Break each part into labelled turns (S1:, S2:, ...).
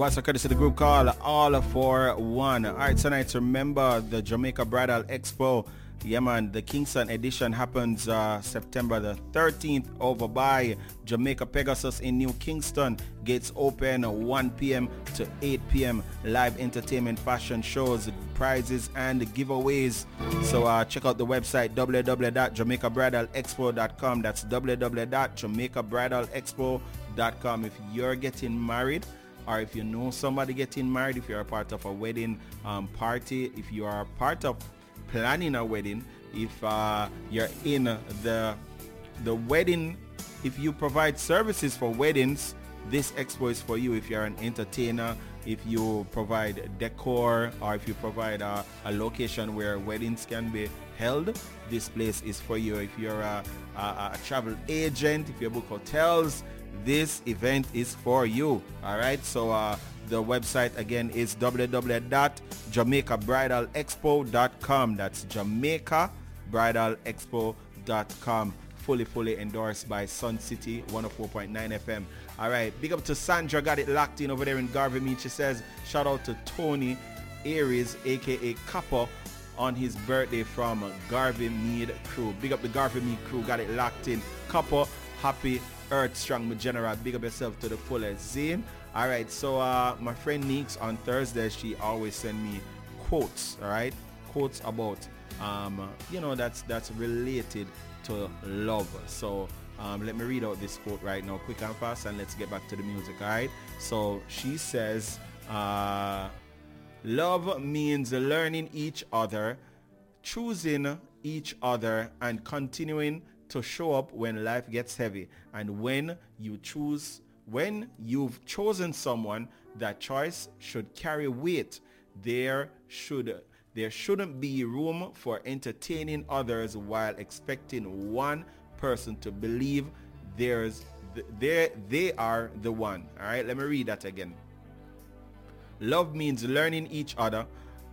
S1: What's the courtesy of the group called All for One. Alright, tonight remember the Jamaica Bridal Expo. Yeah man, the Kingston edition happens September the 13th over by Jamaica Pegasus in New Kingston. Gates open 1 p.m. to 8 p.m. Live entertainment, fashion shows, prizes and giveaways. So check out the website www.jamaicabridalexpo.com. That's www.jamaicabridalexpo.com. If you're getting married, or if you know somebody getting married, if you're a part of a wedding party, if you are a part of planning a wedding, if you're in the wedding, if you provide services for weddings, this expo is for you. If you're an entertainer, if you provide decor, or if you provide a location where weddings can be held, this place is for you. If you're a travel agent, if you book hotels, this event is for you. All right, so the website again is www.jamaicabridalexpo.com. That's jamaicabridalexpo.com. Fully endorsed by Sun City 104.9 FM. All right, big up to Sandra, got it locked in over there in Garvey Mead. She says shout out to Tony Aries aka Kappa on his birthday from Garvey Mead crew. Big up the Garvey Mead crew, got it locked in. Kappa, happy Earth Strong, my general. Big up yourself to the fullest. Zane. All right, so my friend Neeks on Thursday, she always send me quotes. All right, quotes about that's related to love. So let me read out this quote right now, quick and fast, and let's get back to the music. All right, so she says love means learning each other, choosing each other, and continuing to show up when life gets heavy. And when you've chosen someone, that choice should carry weight. There shouldn't be room for entertaining others while expecting one person to believe they are the one. All right, let me read that again. Love means learning each other.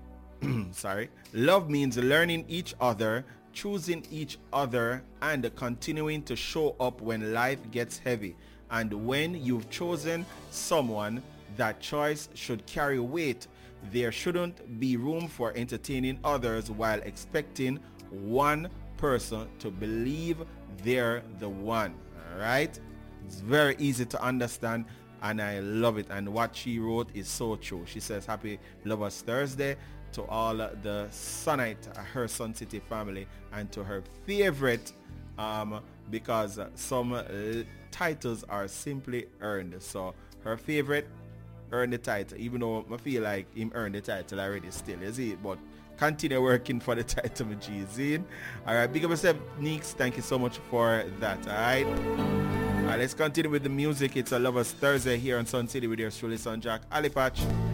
S1: Love means learning each other, choosing each other, and continuing to show up when life gets heavy. And when you've chosen someone, that choice should carry weight. There shouldn't be room for entertaining others while expecting one person to believe they're the one. All right, it's very easy to understand and I love it. And what she wrote is so true. She says happy Lovers Thursday to all the Sunite, her Sun City family, and to her favorite, because some titles are simply earned. So her favorite earned the title, even though I feel like him earned the title already still, you see it, but continue working for the title, my G. All right, big up yourself, Neeks. Thank you so much for that. All right, let's continue with the music. It's a Lovers Thursday here on Sun City with your truly son Jack Alipatch.